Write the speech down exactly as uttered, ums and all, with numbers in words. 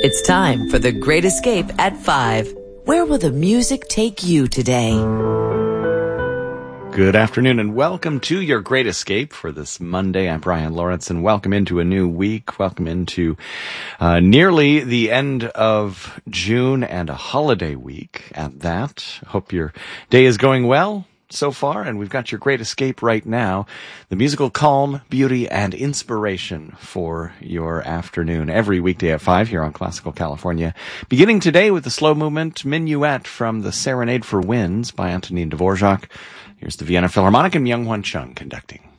It's time for The Great Escape at five. Where will the music take you today? Good afternoon and welcome to your Great Escape for this Monday. I'm Brian Lawrence and welcome into a new week. Welcome into uh, nearly the end of June and a holiday week at that. Hope your day is going well so far, and we've got your Great Escape right now. The musical calm, beauty, and inspiration for your afternoon every weekday at five here on Classical California. Beginning today with the slow movement Minuet from the Serenade for Winds by Antonin Dvorak. Here's the Vienna Philharmonic and Myung-Hwan Chung conducting.